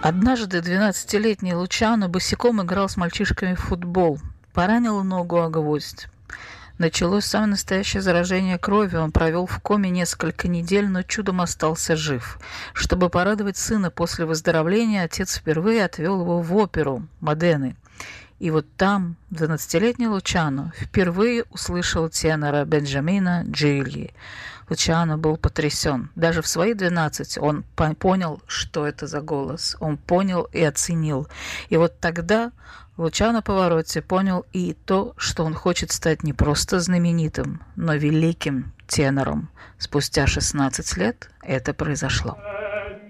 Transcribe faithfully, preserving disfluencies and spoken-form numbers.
Однажды двенадцатилетний Лучано босиком играл с мальчишками в футбол. Поранил ногу о гвоздь. Началось самое настоящее заражение крови. Он провел в коме несколько недель, но чудом остался жив. Чтобы порадовать сына после выздоровления, отец впервые отвел его в оперу Модены. И вот там двенадцатилетний Лучано впервые услышал тенора Бенджамина Джильи. Лучано был потрясен. Даже в свои двенадцать он понял, что это за голос. Он понял и оценил. И вот тогда Лучано Паваротти понял и то, что он хочет стать не просто знаменитым, но великим тенором. Спустя шестнадцать лет это произошло.